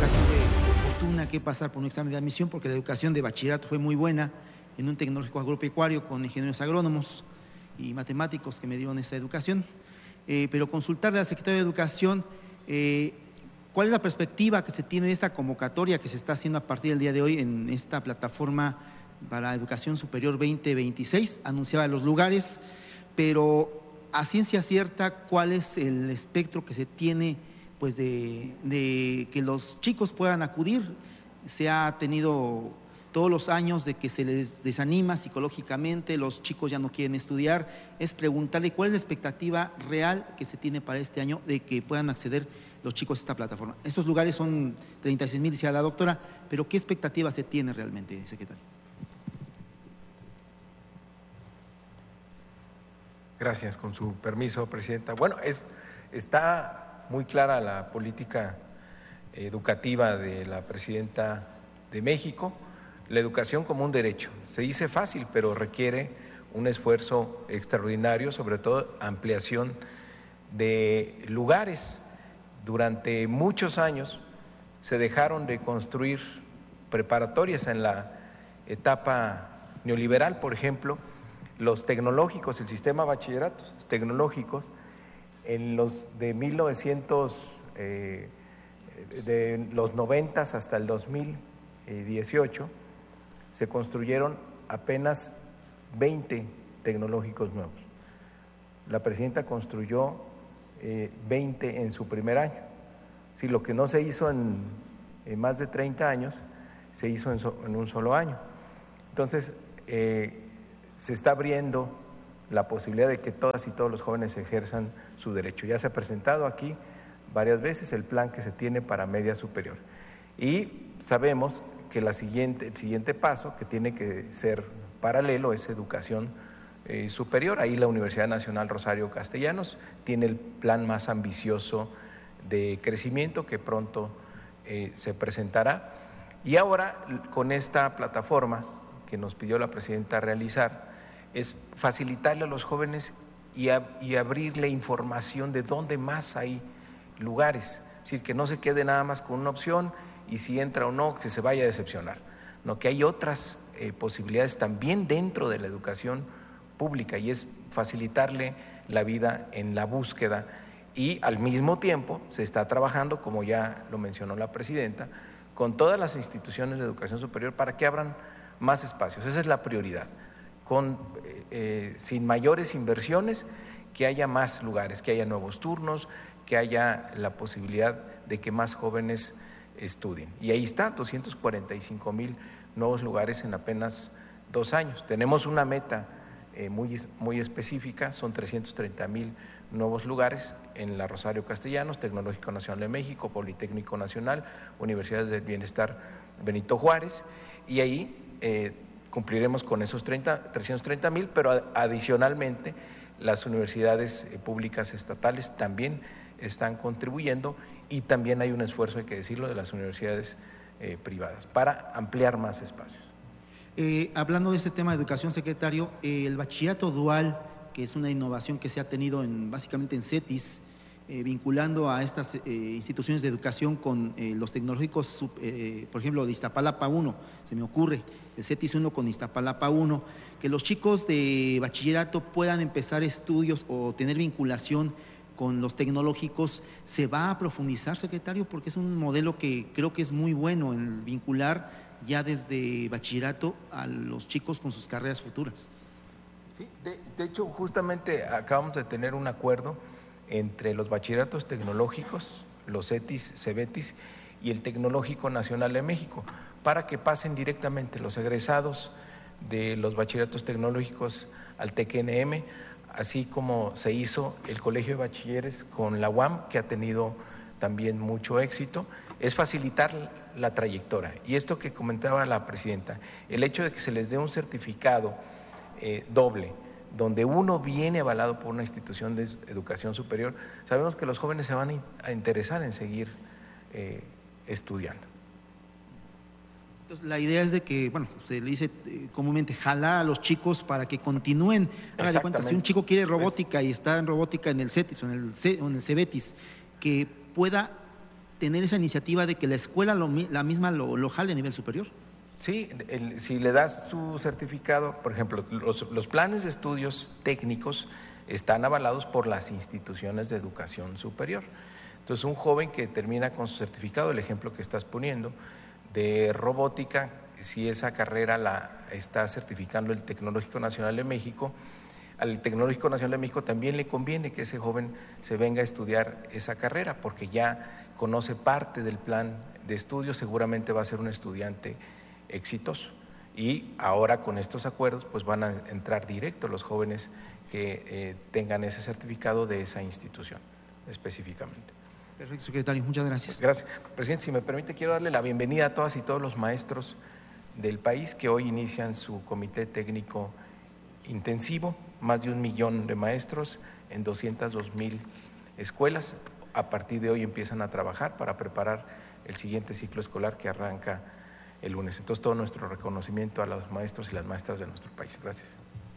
nunca tuve fortuna que pasar por un examen de admisión porque la educación de bachillerato fue muy buena en un tecnológico agropecuario con ingenieros agrónomos y matemáticos que me dieron esa educación. Pero consultarle al secretario de Educación cuál es la perspectiva que se tiene de esta convocatoria que se está haciendo a partir del día de hoy en esta plataforma para Educación Superior 2026, anunciaba los lugares, pero a ciencia cierta, ¿cuál es el espectro que se tiene pues de que los chicos puedan acudir? Se ha tenido todos los años de que se les desanima psicológicamente, los chicos ya no quieren estudiar, es preguntarle cuál es la expectativa real que se tiene para este año de que puedan acceder los chicos a esta plataforma. Estos lugares son 36,000, decía la doctora, pero ¿qué expectativa se tiene realmente, secretario? Gracias, con su permiso, presidenta. Bueno, está muy clara la política educativa de la presidenta de México, la educación como un derecho. Se dice fácil, pero requiere un esfuerzo extraordinario, sobre todo ampliación de lugares. Durante muchos años se dejaron de construir preparatorias en la etapa neoliberal, por ejemplo, los tecnológicos, el sistema de bachilleratos tecnológicos, en los de 90 hasta el 2018, se construyeron apenas 20 tecnológicos nuevos. La presidenta construyó 20 en su primer año. Si lo que no se hizo en más de 30 años, se hizo en un solo año. Entonces, se está abriendo la posibilidad de que todas y todos los jóvenes ejerzan su derecho. Ya se ha presentado aquí varias veces el plan que se tiene para media superior. Y sabemos que el siguiente paso, que tiene que ser paralelo, es educación superior. Ahí la Universidad Nacional Rosario Castellanos tiene el plan más ambicioso de crecimiento que pronto se presentará. Y ahora, con esta plataforma que nos pidió la presidenta realizar, es facilitarle a los jóvenes y abrirle información de dónde más hay lugares, es decir, que no se quede nada más con una opción y si entra o no, que se vaya a decepcionar, no, que hay otras posibilidades también dentro de la educación pública y es facilitarle la vida en la búsqueda y al mismo tiempo se está trabajando, como ya lo mencionó la presidenta, con todas las instituciones de educación superior para que abran más espacios. Esa es la prioridad, sin mayores inversiones, que haya más lugares, que haya nuevos turnos, que haya la posibilidad de que más jóvenes estudien. Y ahí está, 245,000 nuevos lugares en apenas 2 años. Tenemos una meta muy específica, son 330,000 nuevos lugares en la Rosario Castellanos, Tecnológico Nacional de México, Politécnico Nacional, Universidades del Bienestar Benito Juárez, y ahí cumpliremos con esos 330,000, pero adicionalmente las universidades públicas estatales también están contribuyendo y también hay un esfuerzo, hay que decirlo, de las universidades privadas para ampliar más espacios. Hablando de este tema de educación, secretario, el bachillerato dual, que es una innovación que se ha tenido básicamente en CETIS, vinculando a estas instituciones de educación con los tecnológicos, por ejemplo, de Iztapalapa 1, se me ocurre, el CETIS 1 con Iztapalapa 1, que los chicos de bachillerato puedan empezar estudios o tener vinculación con los tecnológicos. ¿Se va a profundizar, secretario? Porque es un modelo que creo que es muy bueno en vincular ya desde bachillerato a los chicos con sus carreras futuras. Sí, de hecho, justamente acabamos de tener un acuerdo entre los bachilleratos tecnológicos, los CETIS, CEBETIS y el Tecnológico Nacional de México, para que pasen directamente los egresados de los bachilleratos tecnológicos al TECNM, así como se hizo el Colegio de Bachilleres con la UAM, que ha tenido también mucho éxito, es facilitar la trayectoria. Y esto que comentaba la presidenta, el hecho de que se les dé un certificado doble, donde uno viene avalado por una institución de educación superior, sabemos que los jóvenes se van a interesar en seguir estudiando. Entonces, la idea es de que, bueno, se le dice comúnmente jalar a los chicos para que continúen. Haga de cuenta, si un chico quiere robótica y está en robótica en el CETIS o en el CEBETIS, que pueda tener esa iniciativa de que la escuela la misma lo jale a nivel superior. Sí, si le das su certificado, por ejemplo, los planes de estudios técnicos están avalados por las instituciones de educación superior. Entonces, un joven que termina con su certificado, el ejemplo que estás poniendo, de robótica, si esa carrera la está certificando el Tecnológico Nacional de México, al Tecnológico Nacional de México también le conviene que ese joven se venga a estudiar esa carrera, porque ya conoce parte del plan de estudios, seguramente va a ser un estudiante exitoso. Y ahora con estos acuerdos pues van a entrar directo los jóvenes que tengan ese certificado de esa institución específicamente. Perfecto, secretario, muchas gracias. Gracias. Presidente, si me permite, quiero darle la bienvenida a todas y todos los maestros del país que hoy inician su comité técnico intensivo, más de 1 millón de maestros en 202,000 escuelas. A partir de hoy empiezan a trabajar para preparar el siguiente ciclo escolar que arranca el lunes. Entonces, todo nuestro reconocimiento a los maestros y las maestras de nuestro país. Gracias.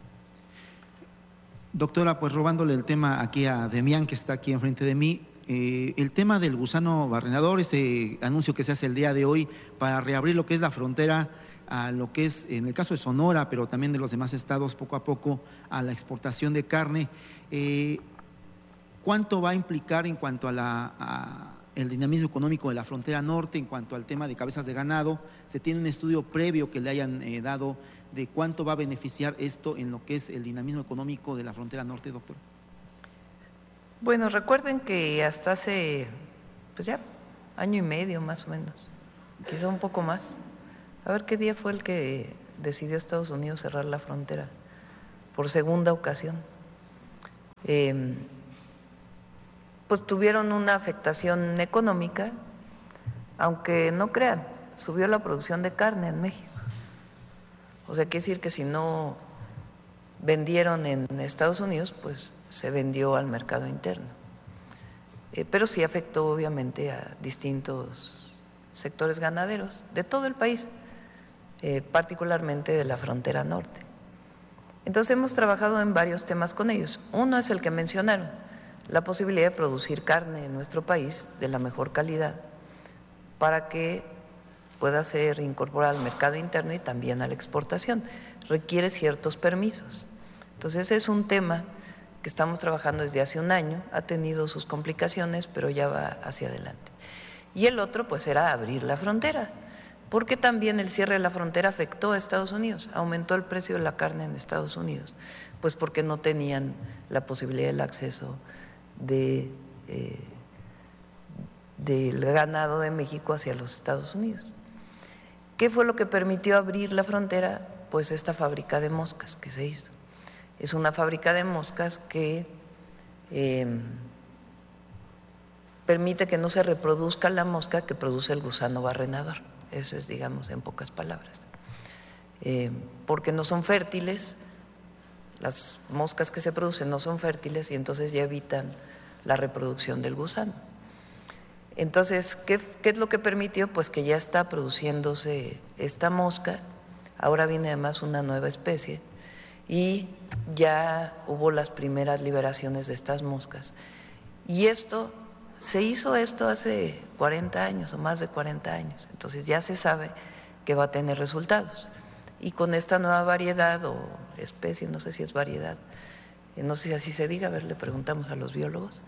Doctora, pues robándole el tema aquí a Demián, que está aquí enfrente de mí, el tema del gusano barrenador, este anuncio que se hace el día de hoy para reabrir lo que es la frontera a lo que es, en el caso de Sonora, pero también de los demás estados, poco a poco, a la exportación de carne, ¿cuánto va a implicar en cuanto a el dinamismo económico de la frontera norte, en cuanto al tema de cabezas de ganado? ¿Se tiene un estudio previo que le hayan dado de cuánto va a beneficiar esto en lo que es el dinamismo económico de la frontera norte, doctor? Bueno, recuerden que hasta hace, pues ya, 1 año y medio más o menos, quizá un poco más. A ver qué día fue el que decidió Estados Unidos cerrar la frontera por segunda ocasión. Pues tuvieron una afectación económica, aunque no crean, subió la producción de carne en México. O sea, quiere decir que si no vendieron en Estados Unidos, pues se vendió al mercado interno. Pero sí afectó obviamente a distintos sectores ganaderos de todo el país, particularmente de la frontera norte. Entonces hemos trabajado en varios temas con ellos. Uno es el que mencionaron, la posibilidad de producir carne en nuestro país de la mejor calidad para que pueda ser incorporada al mercado interno y también a la exportación. Requiere ciertos permisos. Entonces ese es un tema que estamos trabajando desde hace 1 año, ha tenido sus complicaciones, pero ya va hacia adelante. Y el otro pues era abrir la frontera, porque también el cierre de la frontera afectó a Estados Unidos, aumentó el precio de la carne en Estados Unidos, pues porque no tenían la posibilidad del acceso del ganado de México hacia los Estados Unidos. ¿Qué fue lo que permitió abrir la frontera? Pues esta fábrica de moscas que se hizo. Es una fábrica de moscas que permite que no se reproduzca la mosca que produce el gusano barrenador. Eso es, digamos, en pocas palabras. Porque no son fértiles, las moscas que se producen no son fértiles y entonces ya evitan la reproducción del gusano. Entonces, ¿qué es lo que permitió? Pues que ya está produciéndose esta mosca, ahora viene además una nueva especie y ya hubo las primeras liberaciones de estas moscas. Y se hizo esto hace 40 años o más de 40 años, entonces ya se sabe que va a tener resultados. Y con esta nueva variedad o especie, no sé si es variedad, no sé si así se diga, a ver, le preguntamos a los biólogos,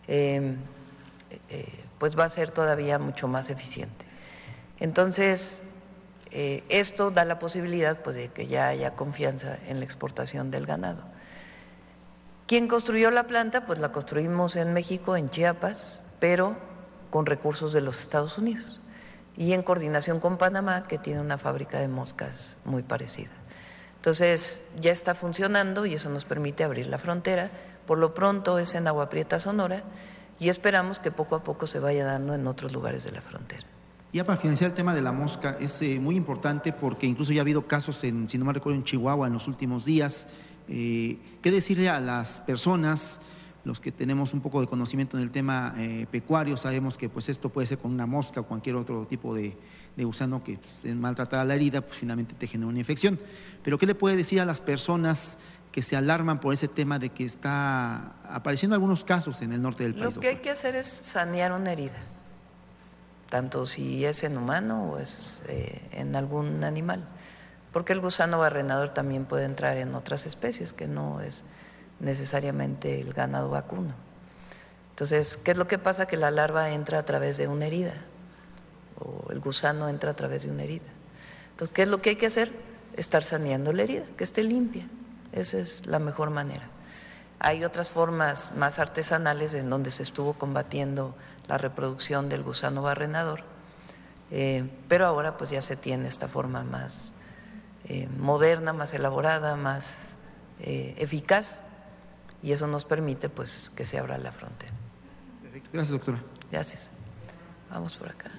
pues va a ser todavía mucho más eficiente. Entonces, esto da la posibilidad pues, de que ya haya confianza en la exportación del ganado. ¿Quién construyó la planta? Pues la construimos en México, en Chiapas, pero con recursos de los Estados Unidos y en coordinación con Panamá, que tiene una fábrica de moscas muy parecida. Entonces, ya está funcionando y eso nos permite abrir la frontera. Por lo pronto es en Agua Prieta, Sonora, y esperamos que poco a poco se vaya dando en otros lugares de la frontera. Ya para finalizar el tema de la mosca, es muy importante porque incluso ya ha habido casos, si no me recuerdo, en Chihuahua en los últimos días. ¿Qué decirle a las personas, los que tenemos un poco de conocimiento en el tema pecuario? Sabemos que pues esto puede ser con una mosca o cualquier otro tipo de gusano que pues, maltratada la herida, pues finalmente te genera una infección. Pero ¿qué le puede decir a las personas que se alarman por ese tema de que está apareciendo algunos casos en el norte del país? Lo que hay que hacer es sanear una herida. tanto si es en humano o es en algún animal, porque el gusano barrenador también puede entrar en otras especies, que no es necesariamente el ganado vacuno. Entonces, ¿qué es lo que pasa? Que la larva entra a través de una herida, o el gusano entra a través de una herida. Entonces, ¿qué es lo que hay que hacer? Estar saneando la herida, que esté limpia. Esa es la mejor manera. Hay otras formas más artesanales en donde se estuvo combatiendo la reproducción del gusano barrenador, pero ahora pues ya se tiene esta forma más moderna, más elaborada, más eficaz, y eso nos permite pues que se abra la frontera. Perfecto. Gracias, doctora. Gracias. Vamos por acá.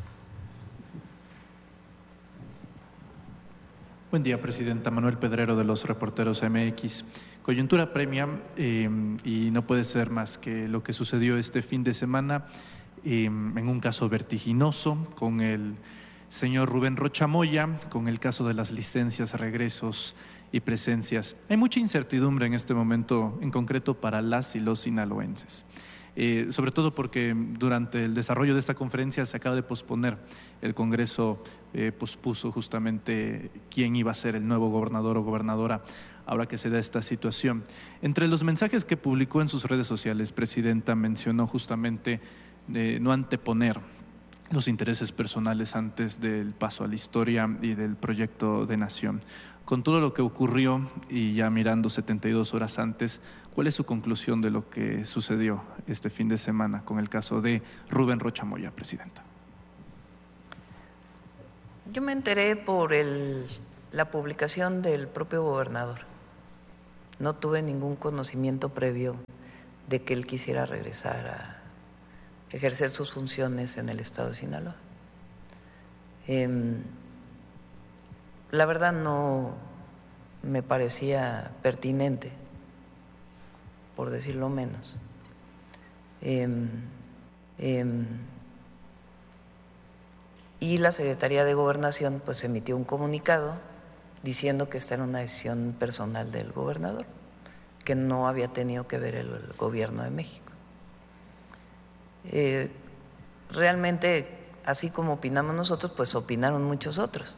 Buen día, Presidenta. Manuel Pedrero, de los Reporteros MX. Coyuntura premia y no puede ser más que lo que sucedió este fin de semana en un caso vertiginoso con el señor Rubén Rocha Moya, con el caso de las licencias, regresos y presencias. Hay mucha incertidumbre en este momento, en concreto para las y los sinaloenses. Sobre todo porque durante el desarrollo de esta conferencia se acaba de posponer. El Congreso pospuso justamente quién iba a ser el nuevo gobernador o gobernadora ahora que se da esta situación. Entre los mensajes que publicó en sus redes sociales, Presidenta, mencionó justamente no anteponer los intereses personales antes del paso a la historia y del proyecto de nación. Con todo lo que ocurrió y ya mirando 72 horas antes, ¿cuál es su conclusión de lo que sucedió este fin de semana con el caso de Rubén Rocha Moya, Presidenta? Yo me enteré por la publicación del propio gobernador. No tuve ningún conocimiento previo de que él quisiera regresar a ejercer sus funciones en el estado de Sinaloa. La verdad no me parecía pertinente, por decirlo menos. Y la Secretaría de Gobernación pues emitió un comunicado diciendo que esta era una decisión personal del gobernador, que no había tenido que ver el gobierno de México. Realmente, así como opinamos nosotros, pues opinaron muchos otros.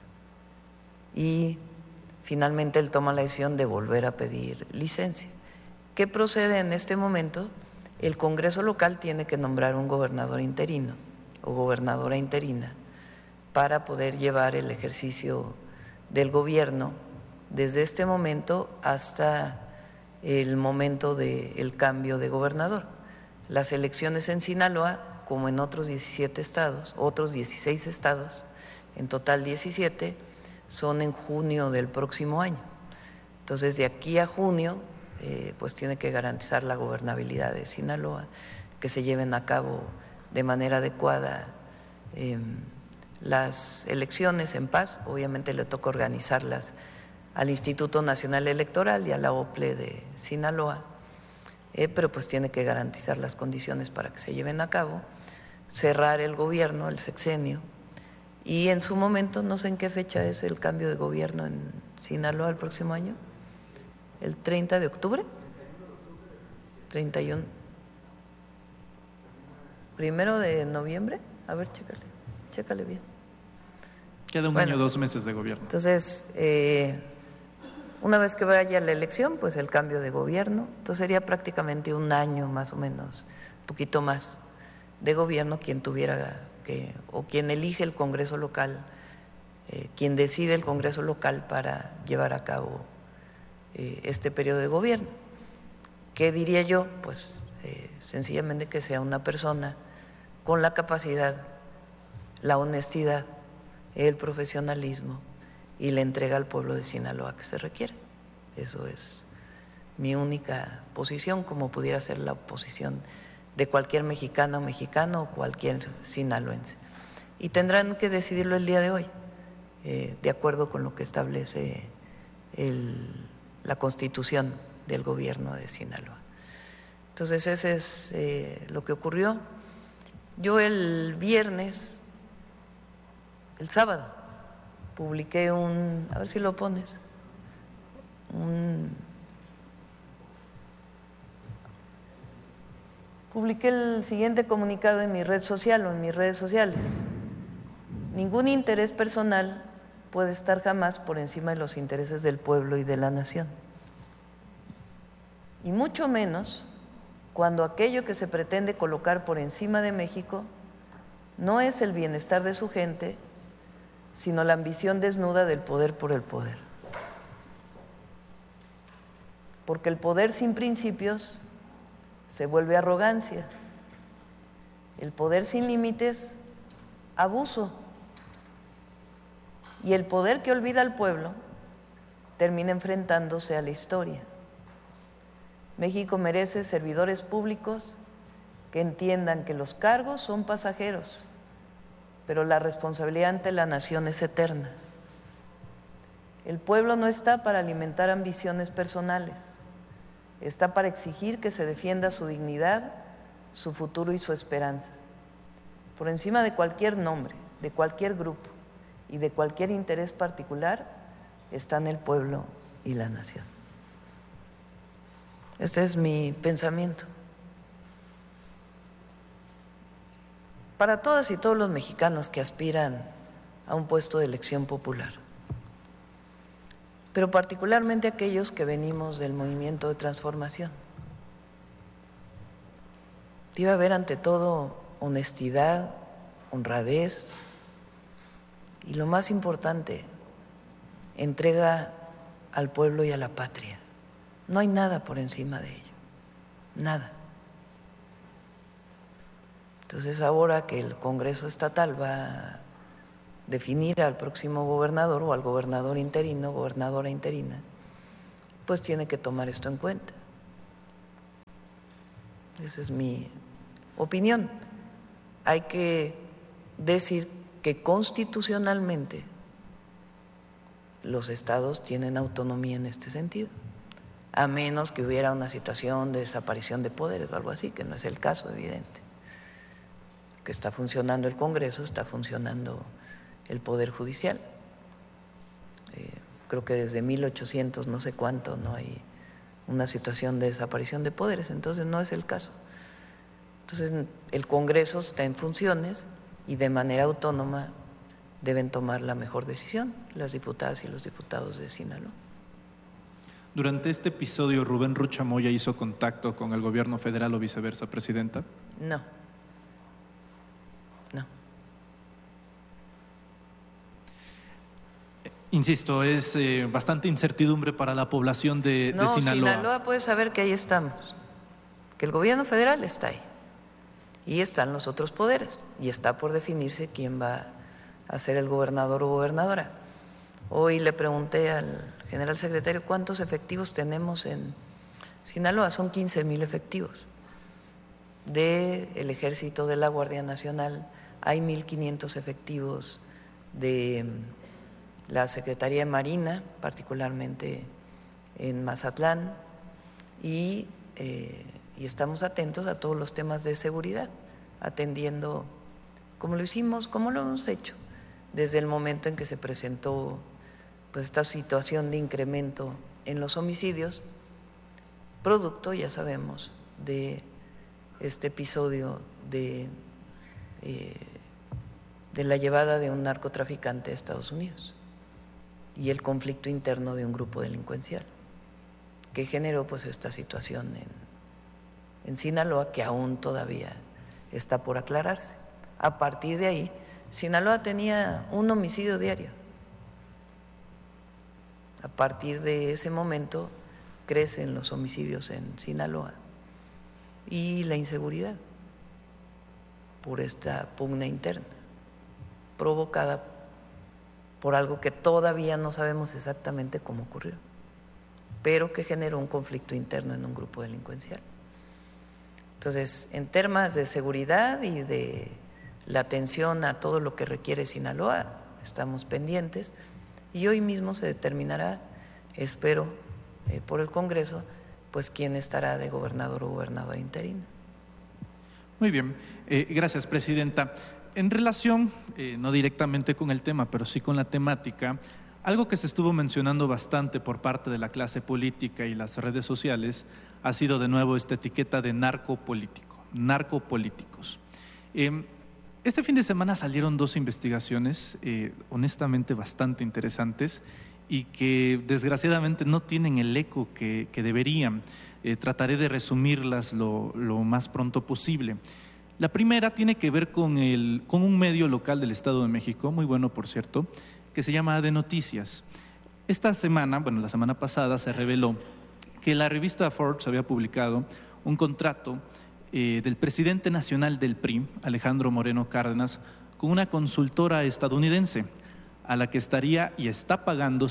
Y finalmente él toma la decisión de volver a pedir licencia. ¿Qué procede en este momento? El Congreso local tiene que nombrar un gobernador interino o gobernadora interina para poder llevar el ejercicio del gobierno desde este momento hasta el momento del cambio de gobernador. Las elecciones en Sinaloa, como en otros 17 estados, otros 16 estados, en total 17, son en junio del próximo año. Entonces, de aquí a junio, pues tiene que garantizar la gobernabilidad de Sinaloa, que se lleven a cabo de manera adecuada las elecciones en paz. Obviamente le toca organizarlas al Instituto Nacional Electoral y a la OPLE de Sinaloa, pero pues tiene que garantizar las condiciones para que se lleven a cabo, cerrar el gobierno, el sexenio, y en su momento, no sé en qué fecha es el cambio de gobierno en Sinaloa el próximo año, el 30 de octubre, 31, 1 de noviembre, a ver, chécale bien. Queda un año, 2 meses de gobierno. Entonces, una vez que vaya la elección, pues el cambio de gobierno, entonces sería prácticamente un año más o menos, un poquito más de gobierno quien tuviera que, o quien elige el Congreso local, quien decide el Congreso local para llevar a cabo este periodo de gobierno. ¿Qué diría yo? Pues sencillamente que sea una persona con la capacidad, la honestidad, el profesionalismo y la entrega al pueblo de Sinaloa que se requiere. Eso es mi única posición, como pudiera ser la posición de cualquier mexicana o mexicano o cualquier sinaloense. Y tendrán que decidirlo el día de hoy, de acuerdo con lo que establece la Constitución del gobierno de Sinaloa. Entonces, ese es lo que ocurrió. Yo el sábado, publiqué a ver si lo pones, Publiqué el siguiente comunicado en mi red social o en mis redes sociales. Ningún interés personal puede estar jamás por encima de los intereses del pueblo y de la nación. Y mucho menos cuando aquello que se pretende colocar por encima de México no es el bienestar de su gente, sino la ambición desnuda del poder por el poder. Porque el poder sin principios se vuelve arrogancia, el poder sin límites, abuso, y el poder que olvida al pueblo termina enfrentándose a la historia. México merece servidores públicos que entiendan que los cargos son pasajeros, pero la responsabilidad ante la nación es eterna. El pueblo no está para alimentar ambiciones personales, está para exigir que se defienda su dignidad, su futuro y su esperanza. Por encima de cualquier nombre, de cualquier grupo y de cualquier interés particular, están el pueblo y la nación. Este es mi pensamiento. Para todas y todos los mexicanos que aspiran a un puesto de elección popular, pero particularmente aquellos que venimos del movimiento de transformación. Debe haber ante todo honestidad, honradez y lo más importante, entrega al pueblo y a la patria. No hay nada por encima de ello, nada. Entonces ahora que el Congreso Estatal va a definir al próximo gobernador o al gobernador interino, gobernadora interina, pues tiene que tomar esto en cuenta. Esa es mi opinión. Hay que decir que constitucionalmente los estados tienen autonomía en este sentido, a menos que hubiera una situación de desaparición de poderes o algo así, que no es el caso, evidente. Que está funcionando el Congreso, está funcionando el Poder Judicial. Creo que desde 1800 no sé cuánto no hay una situación de desaparición de poderes, entonces no es el caso. Entonces el Congreso está en funciones y de manera autónoma deben tomar la mejor decisión las diputadas y los diputados de Sinaloa. Durante este episodio, ¿Rubén Rocha Moya hizo contacto con el gobierno federal o viceversa, Presidenta? No. Insisto, es bastante incertidumbre para la población de Sinaloa. No, Sinaloa puede saber que ahí estamos, que el gobierno federal está ahí y están los otros poderes y está por definirse quién va a ser el gobernador o gobernadora. Hoy le pregunté al general secretario cuántos efectivos tenemos en Sinaloa. Son 15,000 efectivos del Ejército, de la Guardia Nacional, hay 1,500 efectivos de la Secretaría de Marina, particularmente en Mazatlán, y estamos atentos a todos los temas de seguridad, atendiendo como lo hicimos, como lo hemos hecho desde el momento en que se presentó pues esta situación de incremento en los homicidios, producto, ya sabemos, de este episodio de la llevada de un narcotraficante a Estados Unidos y el conflicto interno de un grupo delincuencial que generó pues esta situación en Sinaloa, que aún todavía está por aclararse. A partir de ahí, Sinaloa tenía un homicidio diario. A partir de ese momento crecen los homicidios en Sinaloa y la inseguridad por esta pugna interna provocada por algo que todavía no sabemos exactamente cómo ocurrió, pero que generó un conflicto interno en un grupo delincuencial. Entonces, en temas de seguridad y de la atención a todo lo que requiere Sinaloa, estamos pendientes y hoy mismo se determinará, espero, por el Congreso, pues quién estará de gobernador o gobernadora interina. Muy bien, gracias, Presidenta. En relación, no directamente con el tema, pero sí con la temática, algo que se estuvo mencionando bastante por parte de la clase política y las redes sociales ha sido de nuevo esta etiqueta de narcopolítico. narcopolíticos. Este fin de semana salieron dos investigaciones, honestamente bastante interesantes, y que desgraciadamente no tienen el eco que deberían. Trataré de resumirlas lo más pronto posible. La primera tiene que ver con un medio local del Estado de México, muy bueno por cierto, que se llama AD Noticias. Esta semana, la semana pasada, se reveló que la revista Forbes había publicado un contrato del presidente nacional del PRI, Alejandro Moreno Cárdenas, con una consultora estadounidense, a la que estaría y está pagando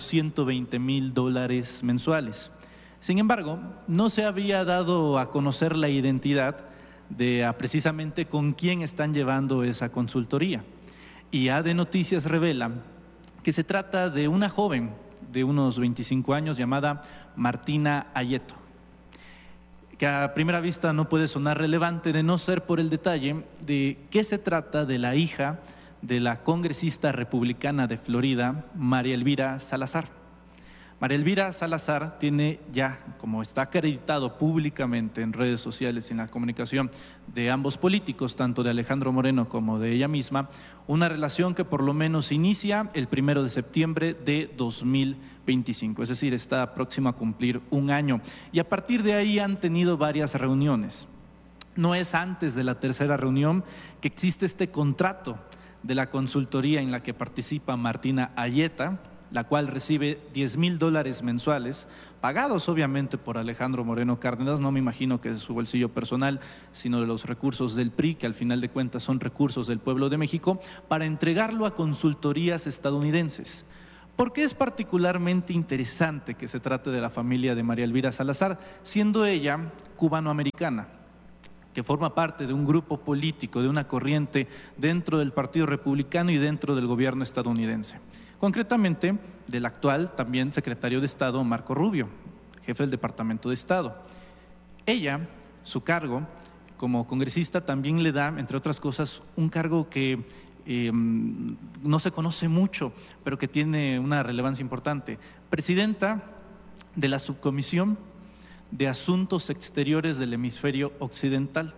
$120,000 mensuales. Sin embargo, no se había dado a conocer la identidad de precisamente con quién están llevando esa consultoría. Y AD Noticias revela que se trata de una joven de unos 25 años llamada Martina Ayeto, que a primera vista no puede sonar relevante de no ser por el detalle de que se trata de la hija de la congresista republicana de Florida, María Elvira Salazar. María Elvira Salazar tiene ya, como está acreditado públicamente en redes sociales y en la comunicación de ambos políticos, tanto de Alejandro Moreno como de ella misma, una relación que por lo menos inicia el 1 de septiembre de 2025, es decir, está próximo a cumplir un año. Y a partir de ahí han tenido varias reuniones. No es antes de la tercera reunión que existe este contrato de la consultoría en la que participa Martina Ayeta, la cual recibe $10,000 mensuales, pagados obviamente por Alejandro Moreno Cárdenas, no me imagino que de su bolsillo personal, sino de los recursos del PRI, que al final de cuentas son recursos del pueblo de México, para entregarlo a consultorías estadounidenses. ¿Por qué es particularmente interesante que se trate de la familia de María Elvira Salazar, siendo ella cubanoamericana, que forma parte de un grupo político, de una corriente dentro del Partido Republicano y dentro del gobierno estadounidense? Concretamente, del actual también secretario de Estado, Marco Rubio, jefe del Departamento de Estado. Ella, su cargo como congresista, también le da, entre otras cosas, un cargo que no se conoce mucho, pero que tiene una relevancia importante. Presidenta de la Subcomisión de Asuntos Exteriores del Hemisferio Occidental,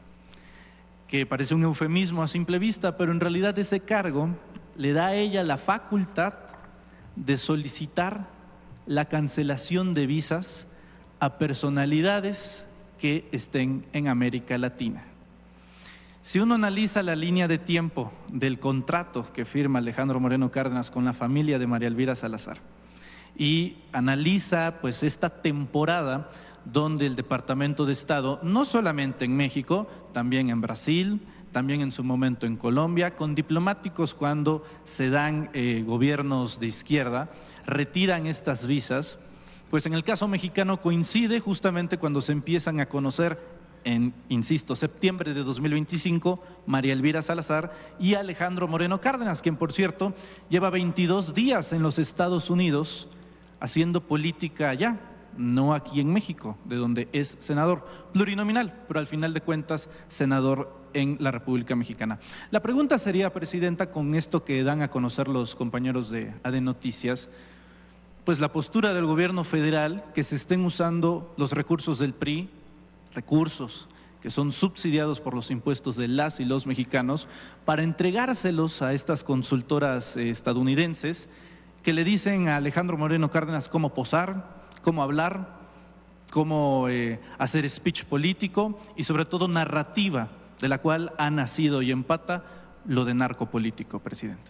que parece un eufemismo a simple vista, pero en realidad ese cargo le da a ella la facultad de solicitar la cancelación de visas a personalidades que estén en América Latina. Si uno analiza la línea de tiempo del contrato que firma Alejandro Moreno Cárdenas con la familia de María Elvira Salazar y analiza pues esta temporada donde el Departamento de Estado, no solamente en México, también en Brasil, también en su momento en Colombia, con diplomáticos cuando se dan gobiernos de izquierda, retiran estas visas, pues en el caso mexicano coincide justamente cuando se empiezan a conocer en, insisto, septiembre de 2025, María Elvira Salazar y Alejandro Moreno Cárdenas, quien por cierto lleva 22 días en los Estados Unidos haciendo política allá, no aquí en México, de donde es senador plurinominal, pero al final de cuentas senador en la República Mexicana. La pregunta sería, Presidenta, con esto que dan a conocer los compañeros de AD Noticias, pues la postura del gobierno federal, que se estén usando los recursos del PRI, recursos que son subsidiados por los impuestos de las y los mexicanos, para entregárselos a estas consultoras estadounidenses que le dicen a Alejandro Moreno Cárdenas cómo posar, cómo hablar, cómo hacer speech político y sobre todo narrativa, de la cual ha nacido y empata lo de narcopolítico, Presidenta.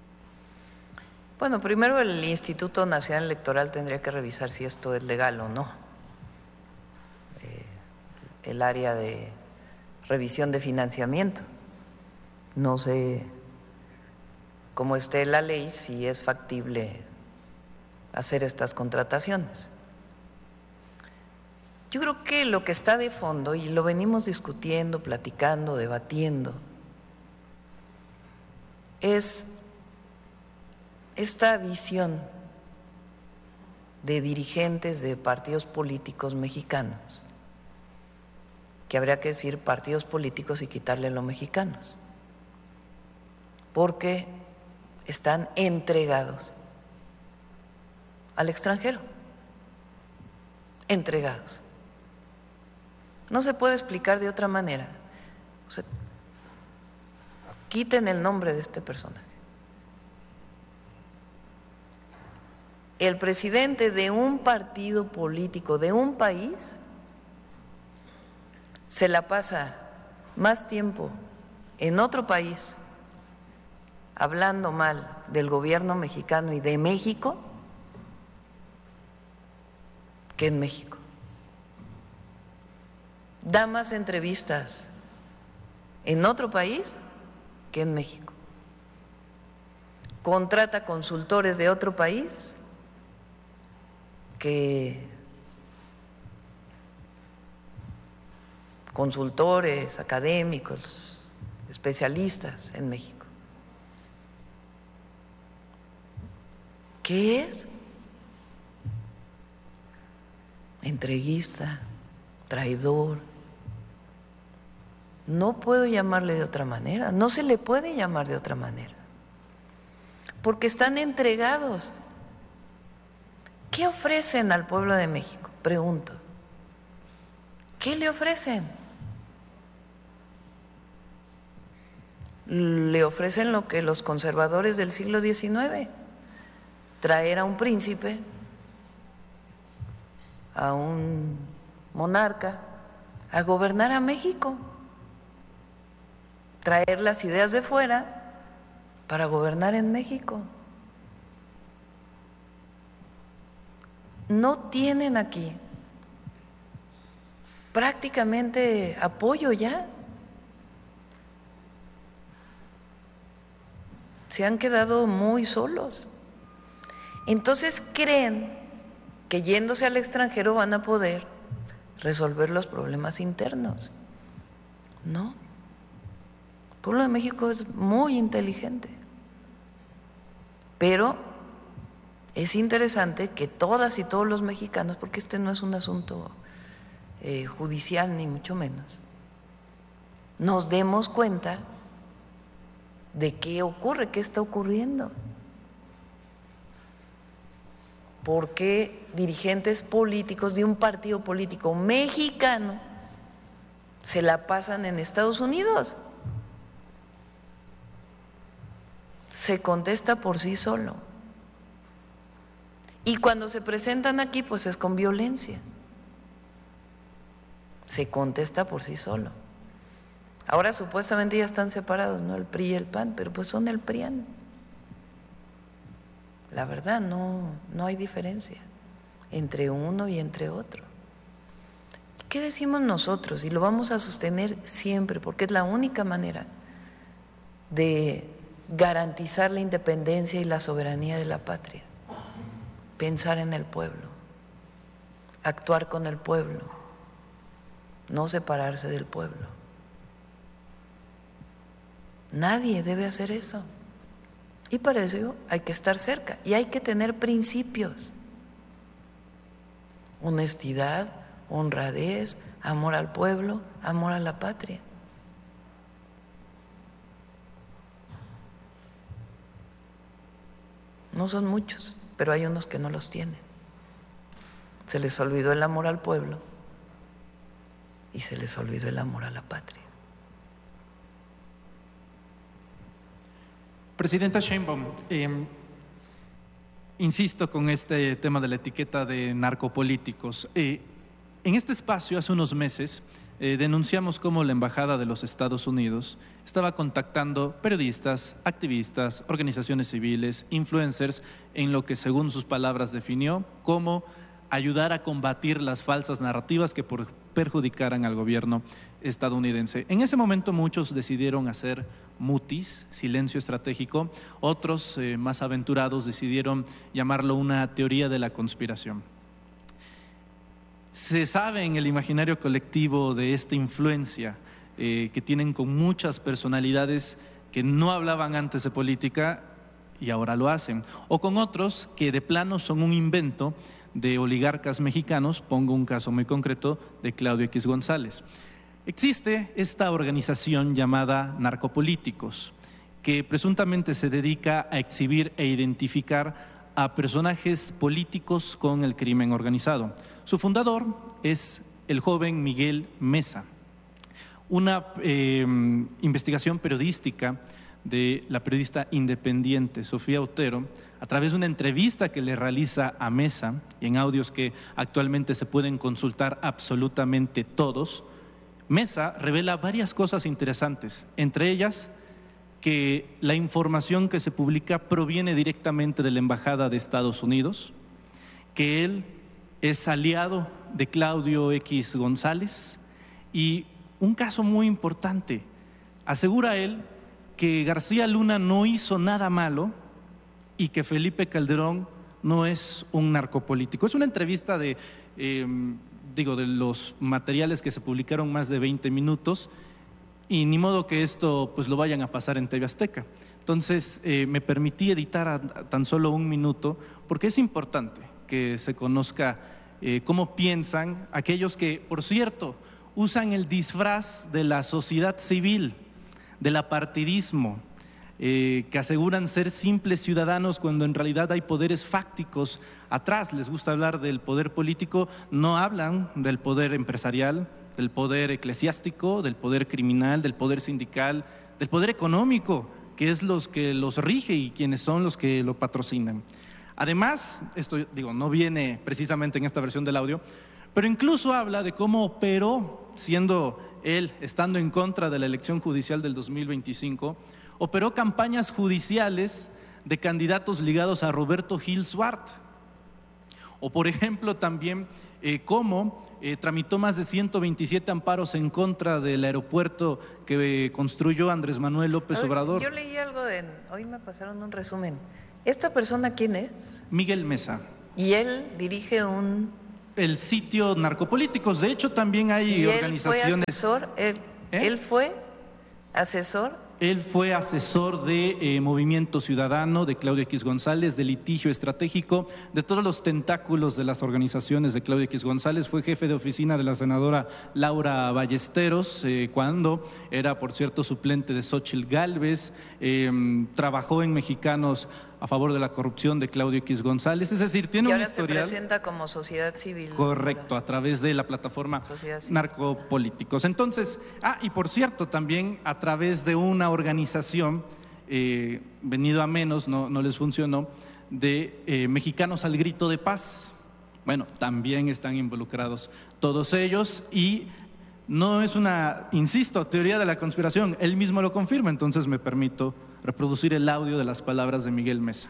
Bueno, primero el Instituto Nacional Electoral tendría que revisar si esto es legal o no. El área de revisión de financiamiento. No sé cómo esté la ley, si es factible hacer estas contrataciones. Yo creo que lo que está de fondo, y lo venimos discutiendo, platicando, debatiendo, es esta visión de dirigentes de partidos políticos mexicanos, que habría que decir partidos políticos y quitarle los mexicanos, porque están entregados al extranjero, entregados. No se puede explicar de otra manera. quiten el nombre de este personaje. El presidente de un partido político de un país se la pasa más tiempo en otro país hablando mal del gobierno mexicano y de México que en México. Da más entrevistas en otro país que en México. Contrata consultores de otro país que consultores, académicos, especialistas en México. ¿Qué es? Entreguista, traidor. No puedo llamarle de otra manera, no se le puede llamar de otra manera, porque están entregados. ¿Qué ofrecen al pueblo de México? Pregunto. ¿Qué le ofrecen? Le ofrecen lo que los conservadores del siglo XIX, traer a un príncipe, a un monarca, a gobernar a México, traer las ideas de fuera para gobernar en México. No tienen aquí prácticamente apoyo ya. Se han quedado muy solos. Entonces creen que yéndose al extranjero van a poder resolver los problemas internos. No. El pueblo de México es muy inteligente, pero es interesante que todas y todos los mexicanos, porque este no es un asunto judicial ni mucho menos, nos demos cuenta de qué ocurre, qué está ocurriendo. ¿Por qué dirigentes políticos de un partido político mexicano se la pasan en Estados Unidos? Se contesta por sí solo. Y cuando se presentan aquí, pues es con violencia. Se contesta por sí solo. Ahora supuestamente ya están separados, ¿no? El PRI y el PAN, pero pues son el PRIAN. La verdad, no hay diferencia entre uno y entre otro. ¿Qué decimos nosotros? Y lo vamos a sostener siempre, porque es la única manera de garantizar la independencia y la soberanía de la patria. Pensar en el pueblo, actuar con el pueblo, no separarse del pueblo. Nadie debe hacer eso. Y para eso hay que estar cerca y hay que tener principios. Honestidad, honradez, amor al pueblo, amor a la patria. No son muchos, pero hay unos que no los tienen. Se les olvidó el amor al pueblo y se les olvidó el amor a la patria. Presidenta Sheinbaum, insisto con este tema de la etiqueta de narcopolíticos. En este espacio, hace unos meses, denunciamos cómo la Embajada de los Estados Unidos estaba contactando periodistas, activistas, organizaciones civiles, influencers, en lo que según sus palabras definió como ayudar a combatir las falsas narrativas que perjudicaran al gobierno estadounidense. En ese momento muchos decidieron hacer mutis, silencio estratégico, otros más aventurados decidieron llamarlo una teoría de la conspiración. Se sabe en el imaginario colectivo de esta influencia que tienen con muchas personalidades que no hablaban antes de política y ahora lo hacen, o con otros que de plano son un invento de oligarcas mexicanos, pongo un caso muy concreto de Claudio X González. Existe esta organización llamada Narcopolíticos, que presuntamente se dedica a exhibir e identificar a personajes políticos con el crimen organizado. Su fundador es el joven Miguel Mesa. Una investigación periodística de la periodista independiente Sofía Otero, a través de una entrevista que le realiza a Mesa, y en audios que actualmente se pueden consultar absolutamente todos. Mesa revela varias cosas interesantes, entre ellas que la información que se publica proviene directamente de la Embajada de Estados Unidos, que él es aliado de Claudio X González, y un caso muy importante, asegura él que García Luna no hizo nada malo y que Felipe Calderón no es un narcopolítico. Es una entrevista de los materiales que se publicaron, más de 20 minutos, y ni modo que esto pues lo vayan a pasar en TV Azteca. Entonces me permití editar a tan solo 1 minuto, porque es importante que se conozca cómo piensan aquellos que, por cierto, usan el disfraz de la sociedad civil, del apartidismo, que aseguran ser simples ciudadanos cuando en realidad hay poderes fácticos atrás. Les gusta hablar del poder político, no hablan del poder empresarial, del poder eclesiástico, del poder criminal, del poder sindical, del poder económico, que es los que los rige y quienes son los que lo patrocinan. Además, esto no viene precisamente en esta versión del audio, pero incluso habla de cómo operó, siendo él, estando en contra de la elección judicial del 2025, operó campañas judiciales de candidatos ligados a Roberto Gil Suart. O, por ejemplo, también cómo tramitó más de 127 amparos en contra del aeropuerto que construyó Andrés Manuel López Obrador. Yo leí algo hoy me pasaron un resumen. ¿Esta persona quién es? Miguel Mesa. Y él dirige el sitio Narcopolíticos. De hecho, también hay organizaciones. ¿Él fue asesor? Él fue asesor de Movimiento Ciudadano, de Claudio X González, de Litigio Estratégico, de todos los tentáculos de las organizaciones de Claudio X González. Fue jefe de oficina de la senadora Laura Ballesteros, cuando era, por cierto, suplente de Xóchitl Gálvez. Trabajó en Mexicanos a favor de la corrupción de Claudio X González. Es decir, tiene un historial. Y ahora se presenta como sociedad civil. Correcto, a través de la plataforma Narcopolíticos. Entonces, y por cierto, también a través de una organización, venido a menos, no les funcionó, de Mexicanos al Grito de Paz. Bueno, también están involucrados todos ellos, y no es una, insisto, teoría de la conspiración, él mismo lo confirma. Entonces me permito reproducir el audio de las palabras de Miguel Mesa.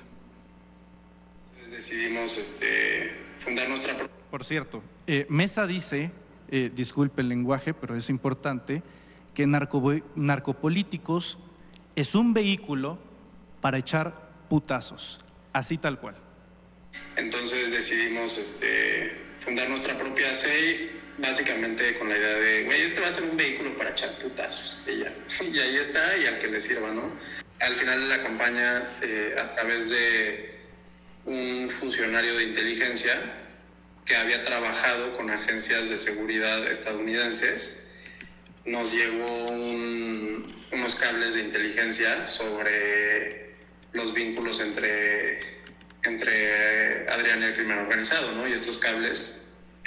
Entonces decidimos fundar nuestra... Por cierto, Mesa dice, disculpe el lenguaje, pero es importante, que Narcopolíticos es un vehículo para echar putazos, así tal cual. Entonces decidimos fundar nuestra propia CEI, básicamente con la idea de, este va a ser un vehículo para echar putazos, y ahí está, y al que le sirva, ¿no? Al final de la campaña, a través de un funcionario de inteligencia que había trabajado con agencias de seguridad estadounidenses, nos llegó unos cables de inteligencia sobre los vínculos entre Adrián y el crimen organizado, ¿no? Y estos cables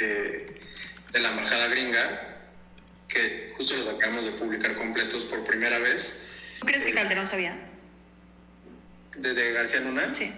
de la embajada gringa, que justo los acabamos de publicar completos por primera vez. ¿Tú crees que Calderón sabía? ¿De García Luna? Sí.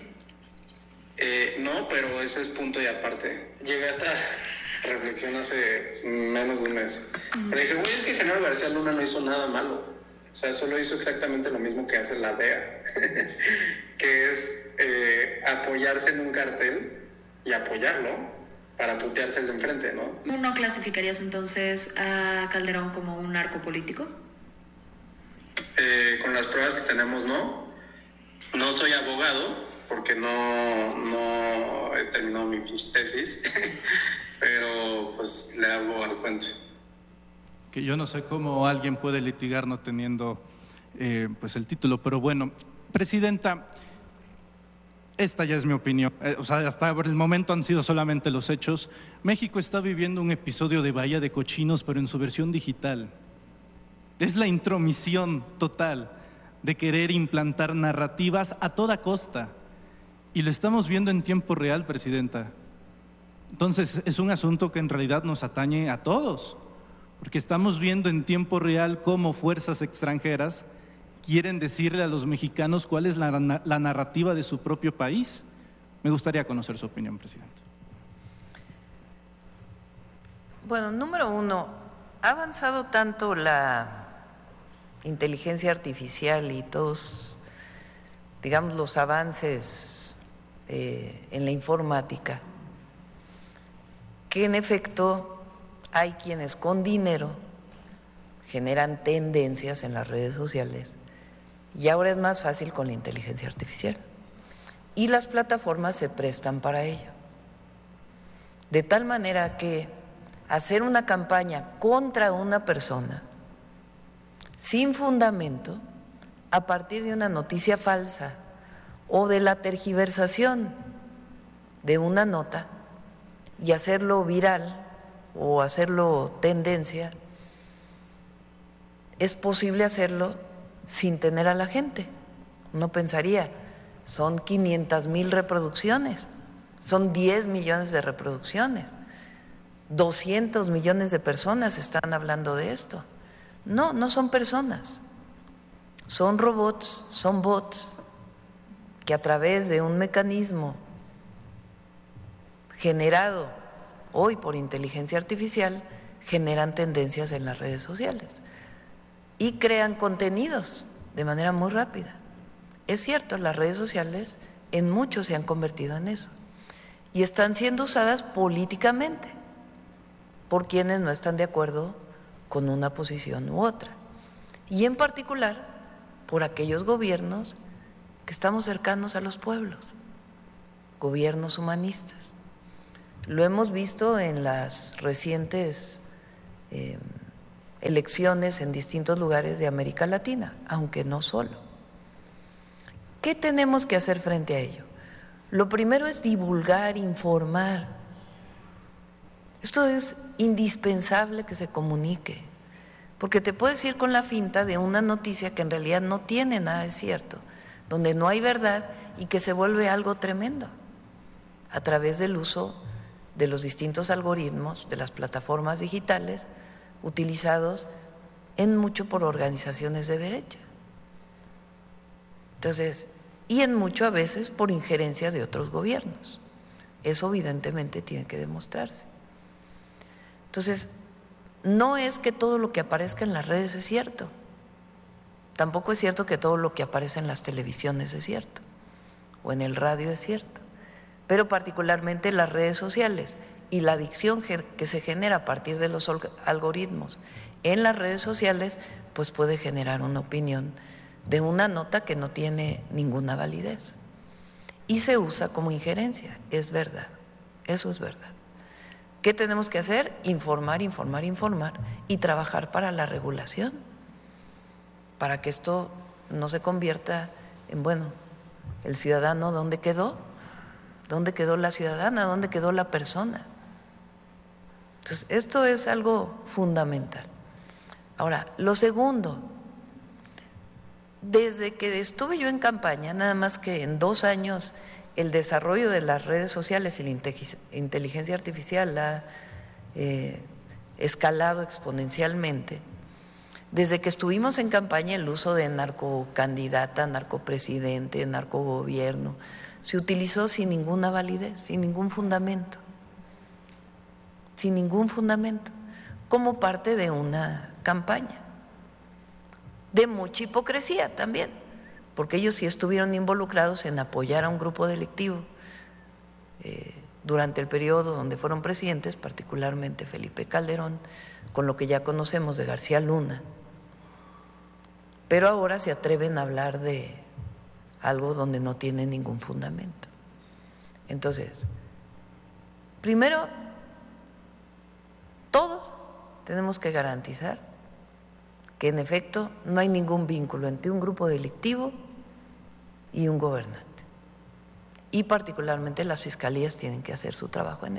No, pero ese es punto y aparte. Llegué a esta reflexión hace menos de un mes. Pero dije, es que Genaro García Luna no hizo nada malo. O sea, solo hizo exactamente lo mismo que hace la DEA, que es apoyarse en un cartel y apoyarlo para putearse el de enfrente, ¿no? ¿No clasificarías entonces a Calderón como un narcopolítico? Con las pruebas que tenemos, no. No soy abogado, porque no he terminado mi tesis, pero pues le hago al cuento. Que yo no sé cómo alguien puede litigar no teniendo pues el título, pero bueno, Presidenta, esta ya es mi opinión, hasta el momento han sido solamente los hechos. México está viviendo un episodio de Bahía de Cochinos, pero en su versión digital. Es la intromisión total de querer implantar narrativas a toda costa, y lo estamos viendo en tiempo real, Presidenta. Entonces es un asunto que en realidad nos atañe a todos, porque estamos viendo en tiempo real cómo fuerzas extranjeras quieren decirle a los mexicanos cuál es la narrativa de su propio país? Me gustaría conocer su opinión, presidente. Bueno, número uno, ha avanzado tanto la inteligencia artificial y todos, digamos, los avances en la informática, que en efecto hay quienes con dinero generan tendencias en las redes sociales y ahora es más fácil con la inteligencia artificial y las plataformas se prestan para ello, de tal manera que hacer una campaña contra una persona sin fundamento a partir de una noticia falsa o de la tergiversación de una nota y hacerlo viral o hacerlo tendencia, es posible hacerlo sin tener a la gente. Uno pensaría, son 500,000 reproducciones, son 10 millones de reproducciones, 200 millones de personas están hablando de esto. No, no son personas, son robots, son bots que a través de un mecanismo generado hoy por inteligencia artificial generan tendencias en las redes sociales y crean contenidos de manera muy rápida. Es cierto, las redes sociales en muchos se han convertido en eso y están siendo usadas políticamente por quienes no están de acuerdo con una posición u otra, y en particular por aquellos gobiernos que estamos cercanos a los pueblos, gobiernos humanistas. Lo hemos visto en las recientes elecciones en distintos lugares de América Latina, aunque no solo. ¿Qué tenemos que hacer frente a ello? Lo primero es divulgar, informar. Esto es indispensable que se comunique, porque te puedes ir con la finta de una noticia que en realidad no tiene nada de cierto, donde no hay verdad y que se vuelve algo tremendo a través del uso de los distintos algoritmos de las plataformas digitales utilizados en mucho por organizaciones de derecha. Entonces, y en mucho a veces por injerencia de otros gobiernos. Eso evidentemente tiene que demostrarse. Entonces, no es que todo lo que aparezca en las redes es cierto, tampoco es cierto que todo lo que aparece en las televisiones es cierto, o en el radio es cierto, pero particularmente las redes sociales y la adicción que se genera a partir de los algoritmos en las redes sociales, pues puede generar una opinión de una nota que no tiene ninguna validez y se usa como injerencia, es verdad, eso es verdad. ¿Qué tenemos que hacer? Informar, informar, informar y trabajar para la regulación, para que esto no se convierta en, bueno, el ciudadano, ¿dónde quedó? ¿Dónde quedó la ciudadana? ¿Dónde quedó la persona? Entonces, esto es algo fundamental. Ahora, lo segundo, desde que estuve yo en campaña, nada más que en 2 años, el desarrollo de las redes sociales y la inteligencia artificial ha escalado exponencialmente. Desde que estuvimos en campaña, el uso de narcocandidata, narcopresidente, narcogobierno, se utilizó sin ninguna validez, sin ningún fundamento, como parte de una campaña, de mucha hipocresía también, porque ellos sí estuvieron involucrados en apoyar a un grupo delictivo durante el periodo donde fueron presidentes, particularmente Felipe Calderón, con lo que ya conocemos de García Luna, pero ahora se atreven a hablar de algo donde no tiene ningún fundamento. Entonces, primero, todos tenemos que garantizar que en efecto no hay ningún vínculo entre un grupo delictivo y un gobernante. Y particularmente las fiscalías tienen que hacer su trabajo en eso.